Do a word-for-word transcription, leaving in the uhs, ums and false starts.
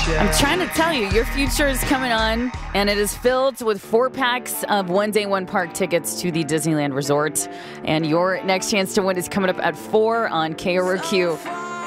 I'm trying to tell you, your future is coming on, and it is filled with four packs of one-day, one-park tickets to the Disneyland Resort. And your next chance to win is coming up at four on K R O Q.